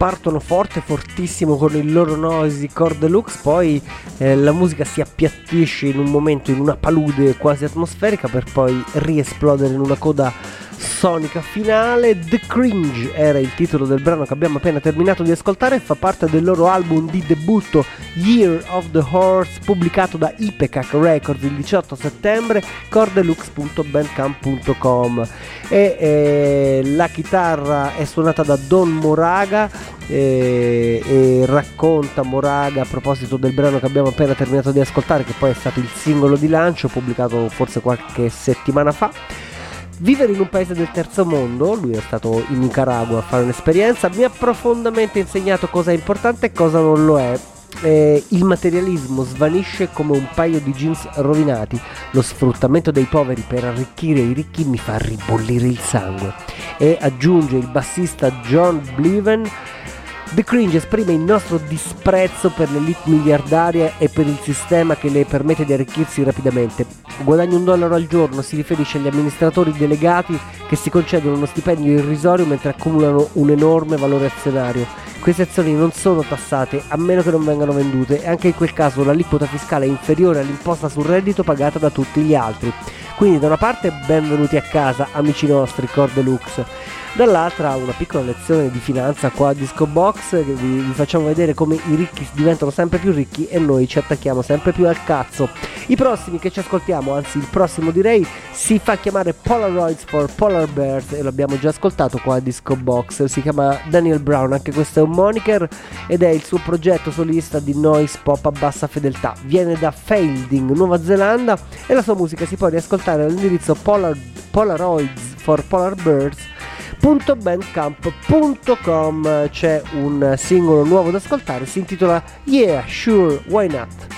partono fortissimo con il loro Noisy Core Deluxe, poi la musica si appiattisce in un momento in una palude quasi atmosferica per poi riesplodere in una coda sonica finale. The Cringe era il titolo del brano che abbiamo appena terminato di ascoltare, fa parte del loro album di debutto Year of the Horse, pubblicato da Ipecac Records il 18 settembre, cordeluxe.bandcamp.com, e la chitarra è suonata da Don Moraga, e racconta Moraga a proposito del brano che abbiamo appena terminato di ascoltare, che poi è stato il singolo di lancio pubblicato forse qualche settimana fa. Vivere in un paese del terzo mondo, lui è stato in Nicaragua a fare un'esperienza, mi ha profondamente insegnato cosa è importante e cosa non lo è. Il materialismo svanisce come un paio di jeans rovinati, lo sfruttamento dei poveri per arricchire i ricchi mi fa ribollire il sangue. E aggiunge il bassista John Bliven: The Cringe esprime il nostro disprezzo per l'elite miliardaria e per il sistema che le permette di arricchirsi rapidamente. Guadagna $1 al giorno, si riferisce agli amministratori delegati che si concedono uno stipendio irrisorio mentre accumulano un enorme valore azionario. Queste azioni non sono tassate a meno che non vengano vendute e anche in quel caso l'aliquota fiscale è inferiore all'imposta sul reddito pagata da tutti gli altri. Quindi da una parte benvenuti a casa amici nostri Core Deluxe, dall'altra una piccola lezione di finanza qua a Disco Box, che vi facciamo vedere come i ricchi diventano sempre più ricchi e noi ci attacchiamo sempre più al cazzo. I prossimi che ci ascoltiamo, anzi il prossimo direi, si fa chiamare Polaroids for Polar Bears e l'abbiamo già ascoltato qua a Disco Box, si chiama Daniel Brown, anche questo è un moniker ed è il suo progetto solista di noise pop a bassa fedeltà, viene da Feilding, Nuova Zelanda, e la sua musica si può riascoltare all'indirizzo Polaroids for Polar Bears .bandcamp.com. C'è un singolo nuovo da ascoltare, si intitola Yeah, Sure, Why Not.